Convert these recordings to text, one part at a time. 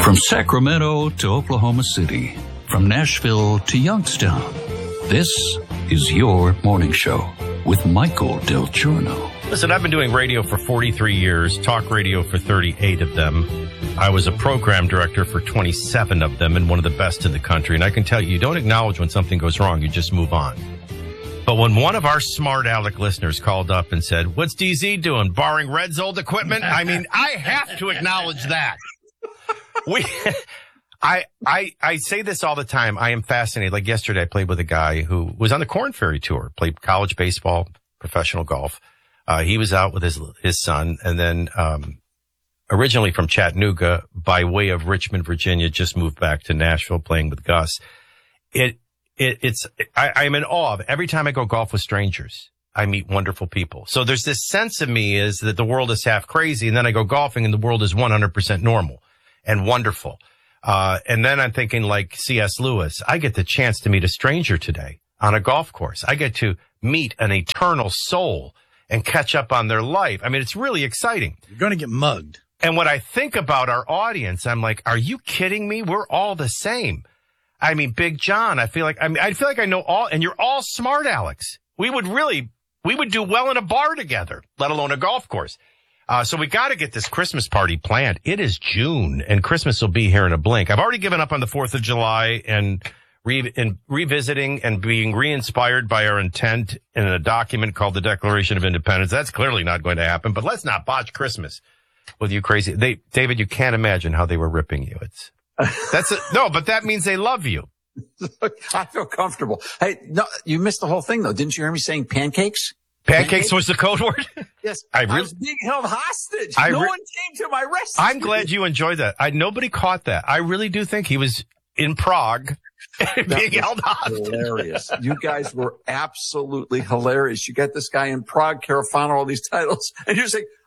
From Sacramento to Oklahoma City, from Nashville to Youngstown, this is your morning show with Michael Del Giorno. Listen, I've been doing radio for 43 years, talk radio for 38 of them. I was a program director for 27 of them and one of the best in the country. And I can tell you, you don't acknowledge when something goes wrong. You just move on. But when one of our smart aleck listeners called up and said, "What's DZ doing? Borrowing Red's old equipment?" I mean, I have to acknowledge that. I say this all the time. I am fascinated. Like yesterday, I played with a guy who was on the Korn Ferry Tour, played college baseball, professional golf. He was out with his son, and then originally from Chattanooga, by way of Richmond, Virginia, just moved back to Nashville, playing with Gus. I'm in awe of every time I go golf with strangers. I meet wonderful people. So there's this sense of me is that the world is half crazy, and then I go golfing and the world is 100% normal and wonderful. And then I'm thinking like C.S. Lewis, I get the chance to meet a stranger today on a golf course. I get to meet an eternal soul and catch up on their life. I mean, it's really exciting. You're going to get mugged. And when I think about our audience, I'm like, are you kidding me? We're all the same. I mean, Big John, I feel like I know all, and you're all smart, Alex. We would do well in a bar together, let alone a golf course. So we got to get this Christmas party planned. It is June and Christmas will be here in a blink. I've already given up on the 4th of July and revisiting and being re-inspired by our intent in a document called the Declaration of Independence. That's clearly not going to happen, but let's not botch Christmas with you crazy. David, you can't imagine how they were ripping you. No, but that means they love you. I feel comfortable. Hey, no, you missed the whole thing though. Didn't you hear me saying pancakes? Pancakes was the code word? Yes. I was being held hostage. No one came to my rescue. I'm glad you enjoyed that. Nobody caught that. I really do think he was in Prague being held hostage. Hilarious. You guys were absolutely hilarious. You got this guy in Prague, Carafano, all these titles, and you're saying,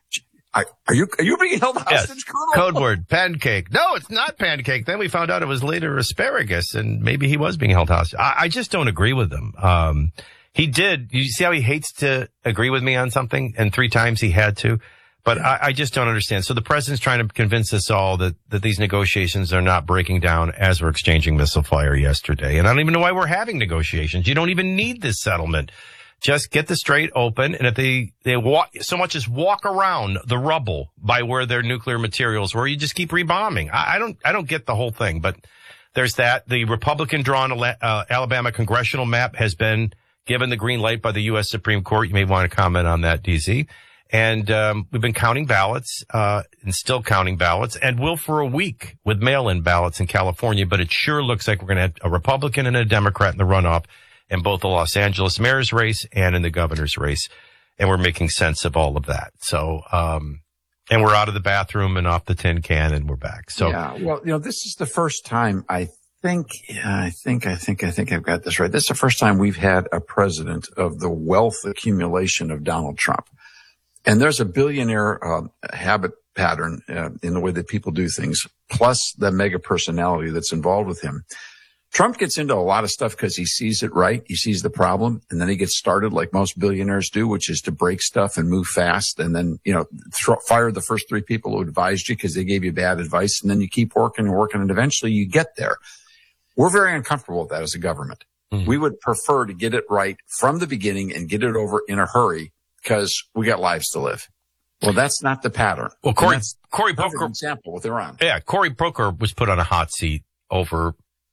are you being held hostage, yes. Colonel? Code word, pancake. No, it's not pancake. Then we found out it was later asparagus, and maybe he was being held hostage. I just don't agree with him. He did. You see how he hates to agree with me on something, and 3 times he had to? But I just don't understand. So the president's trying to convince us all that these negotiations are not breaking down as we're exchanging missile fire yesterday. And I don't even know why we're having negotiations. You don't even need this settlement. Just get the Strait open, and if they so much as walk around the rubble by where their nuclear materials were, you just keep rebombing. I don't get the whole thing, but there's that. The Republican drawn Alabama congressional map has been given the green light by the U.S. Supreme Court. You may want to comment on that, DZ. And we've been counting ballots and still counting ballots, and will for a week with mail-in ballots in California. But it sure looks like we're going to have a Republican and a Democrat in the runoff in both the Los Angeles mayor's race and in the governor's race. And we're making sense of all of that. So, and we're out of the bathroom and off the tin can, and we're back. So, yeah, well, this is the first time I think I've got this right. This is the first time we've had a president of the wealth accumulation of Donald Trump. And there's a billionaire habit pattern in the way that people do things, plus the mega personality that's involved with him. Trump gets into a lot of stuff because he sees it right. He sees the problem, and then he gets started like most billionaires do, which is to break stuff and move fast. And then, fire the first 3 people who advised you because they gave you bad advice. And then you keep working, and eventually you get there. We're very uncomfortable with that as a government. Mm-hmm. We would prefer to get it right from the beginning and get it over in a hurry because we got lives to live. Well, that's not the pattern. Well, Cory Booker, example with Iran. Yeah, Cory Booker was put on a hot seat over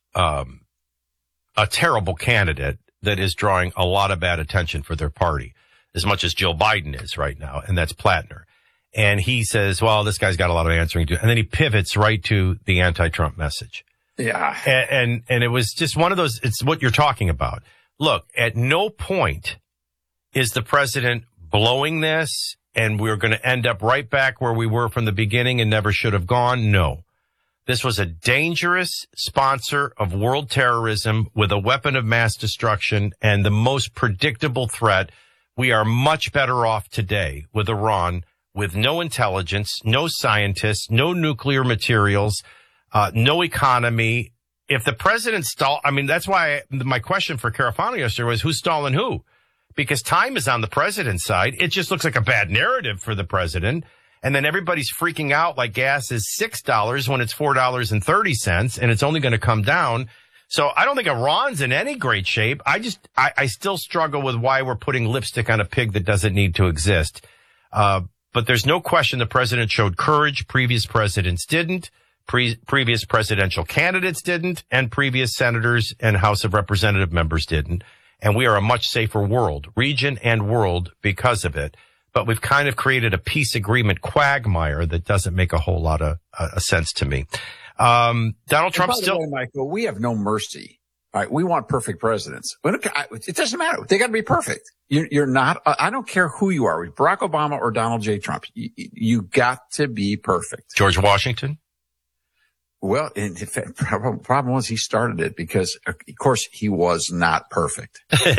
a terrible candidate that is drawing a lot of bad attention for their party, as much as Joe Biden is right now, and that's Platner. And he says, well, this guy's got a lot of answering to, and then he pivots right to the anti-Trump message. Yeah. And it was just one of those, it's what you're talking about. Look, at no point is the president blowing this, and we're going to end up right back where we were from the beginning and never should have gone. No. This was a dangerous sponsor of world terrorism with a weapon of mass destruction and the most predictable threat. We are much better off today with Iran, with no intelligence, no scientists, no nuclear materials, no economy. If the president that's why my question for Carafano yesterday was, who's stalling who? Because time is on the president's side. It just looks like a bad narrative for the president. And then everybody's freaking out like gas is $6 when it's $4.30 and it's only going to come down. So I don't think Iran's in any great shape. I still struggle with why we're putting lipstick on a pig that doesn't need to exist. But there's no question the president showed courage. Previous presidents didn't. Previous presidential candidates didn't. And previous senators and House of Representative members didn't. And we are a much safer world, region and world, because of it. But we've kind of created a peace agreement quagmire that doesn't make a whole lot of sense to me. Donald Trump still. Way, Michael, we have no mercy. All right, we want perfect presidents. It doesn't matter. They got to be perfect. You're not. I don't care who you are, Barack Obama or Donald J. Trump. You got to be perfect. George Washington. Well, in fact, problem was he started it because, of course, he was not perfect.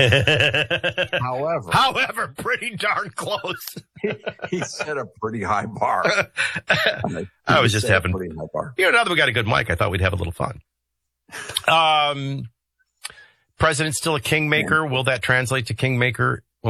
However, pretty darn close. he set a pretty high bar. I was just having, now that we got a good mic, I thought we'd have a little fun. President's still a kingmaker. Will that translate to kingmaker